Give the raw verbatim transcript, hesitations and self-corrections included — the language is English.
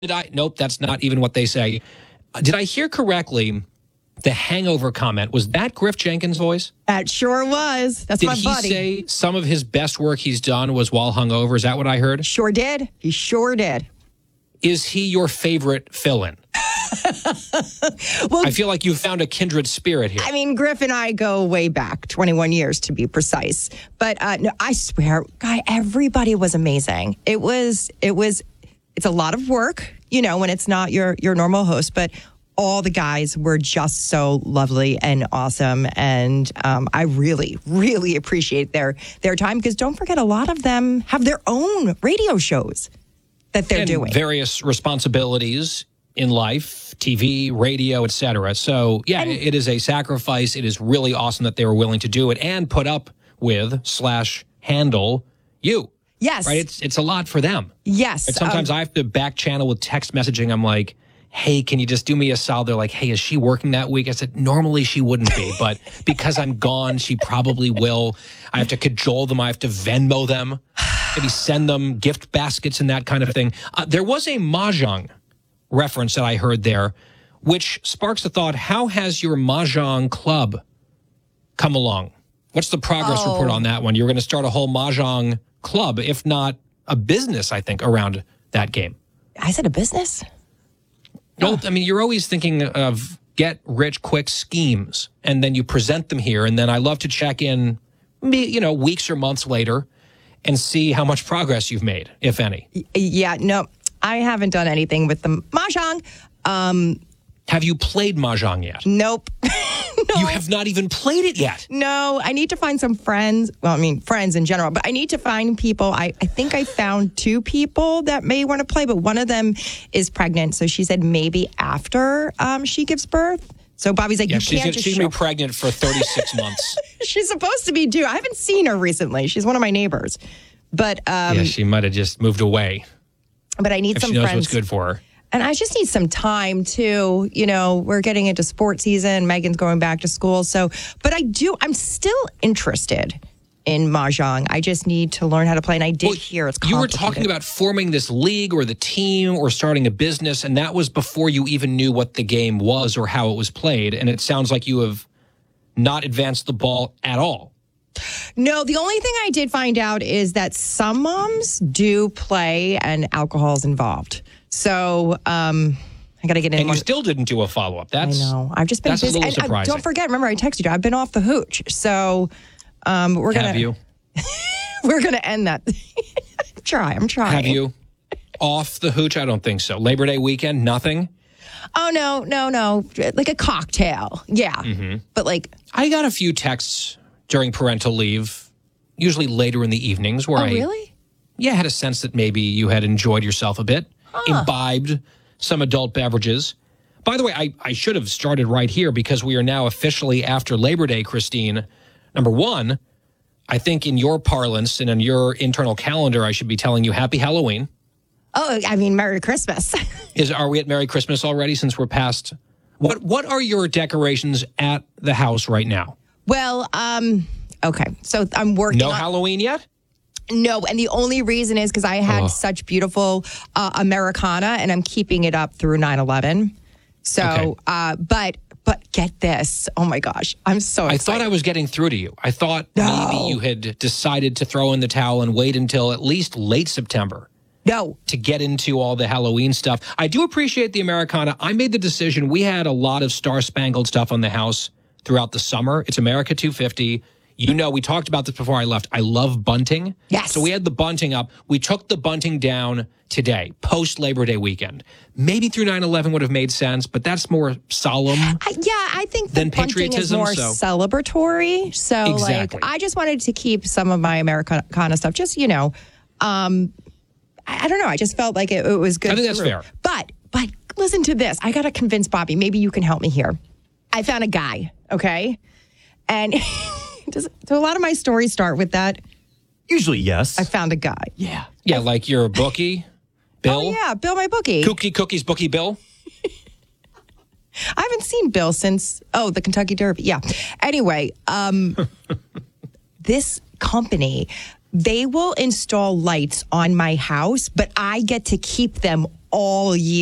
Did I? Nope, that's not even what they say. Uh, Did I hear correctly? The hangover comment, was that Griff Jenkins' voice? That sure was. That's Did my he buddy. say some of his best work he's done was while hungover? Is that what I heard? Sure did. He sure did. Is he your favorite fill-in? Well, I feel like you found a kindred spirit here. I mean, Griff and I go way back, twenty-one years to be precise. But uh, no, I swear, guy, everybody was amazing. It was, it was, it's a lot of work, you know, when it's not your your normal host, but all the guys were just so lovely and awesome. And um, I really, really appreciate their their time, because don't forget, a lot of them have their own radio shows that they're and doing. Various responsibilities in life, T V, radio, et cetera. So, yeah, And- it is a sacrifice. It is really awesome that they were willing to do it and put up with slash handle you. Yes. Right? It's, it's a lot for them. Yes. But sometimes um, I have to back channel with text messaging. I'm like, hey, can you just do me a solid? They're like, hey, is she working that week? I said, normally she wouldn't be, but because I'm gone, she probably will. I have to cajole them. I have to Venmo them, maybe send them gift baskets and that kind of thing. Uh, there was a Mahjong reference that I heard there, which sparks the thought, how has your Mahjong club come along? What's the progress Oh. report on that one? You're going to start a whole Mahjong club, if not a business, I think, around that game. I said a business? No, I mean, you're always thinking of get rich quick schemes, and then you present them here. And then I love to check in, me- you know, weeks or months later and see how much progress you've made, if any. Yeah, no, I haven't done anything with the Mahjong. Um, Have you played Mahjong yet? nope. no, You have not even played it yet. no, I need to find some friends. Well, I mean, friends in general, but I need to find people. I, I think I found two people that may want to play, but one of them is pregnant. So she said maybe after um, she gives birth. So Bobby's like, Yeah, you she's can't gonna, just she's show. gonna be pregnant for thirty-six months. She's supposed to be due. I haven't seen her recently. She's one of my neighbors. But um, Yeah, she might have just moved away. but I need If some she knows friends. what's good for her. And I just need some time too. You know, we're getting into sports season. Megan's going back to school. So, but I do, I'm still interested in Mahjong. I just need to learn how to play. And I did Well, hear it's You were complicated. talking about forming this league or the team or starting a business, and that was before you even knew what the game was or how it was played. And it sounds like you have not advanced the ball at all. No, the only thing I did find out is that some moms do play and alcohol's involved. So, um, I got to get in. And one- you still didn't do a follow-up. That's, I know. I've just been that's a busy. little And, uh, surprising. don't forget, remember I texted you. I've been off the hooch. So, um, we're going Have to, you? we're going to end that. Try. I'm trying. Have you? Off the hooch? I don't think so. Labor Day weekend, nothing? Oh, no, no, no. Like a cocktail. Yeah. Mm-hmm. But like, I got a few texts during parental leave, usually later in the evenings, where oh, I really? yeah, had a sense that maybe you had enjoyed yourself a bit, Huh. imbibed some adult beverages. By the way, I, I should have started right here because we are now officially after Labor Day, Christine. Number one, I think in your parlance and in your internal calendar, I should be telling you Happy Halloween. Oh, I mean, Merry Christmas. Is Are we at Merry Christmas already since we're past? What What are your decorations at the house right now? Well, um, okay. So I'm working No on... Halloween yet? No, and the only reason is because I had Oh. such beautiful uh, Americana, and I'm keeping it up through nine eleven. So, Okay. uh, but but get this. Oh, my gosh. I'm so I excited. thought I was getting through to you. I thought No. maybe you had decided to throw in the towel and wait until at least late September No. to get into all the Halloween stuff. I do appreciate the Americana. I made the decision. We had a lot of star-spangled stuff on the house throughout the summer. It's America two fifty. You know, we talked about this before I left. I love bunting. Yes. So we had the bunting up. We took the bunting down today, post-Labor Day weekend. Maybe through nine eleven would have made sense, but that's more solemn. I, yeah, I think the Than bunting is patriotism, more so- celebratory. So, Exactly. like, I just wanted to keep some of my Americana stuff. Just, you know, um, I, I don't know. I just felt like it, it was good. I think that's through. fair. But, but listen to this. I got to convince Bobby. Maybe you can help me here. I found a guy, okay? And does, do a lot of my stories start with that? Usually, yes. I found a guy. yeah. Yeah, like your bookie, Bill. Oh, yeah, Bill, my bookie. Cookie Cookies Bookie Bill. I haven't seen Bill since, oh, the Kentucky Derby. Yeah. Anyway, um, this company, they will install lights on my house, but I get to keep them all year.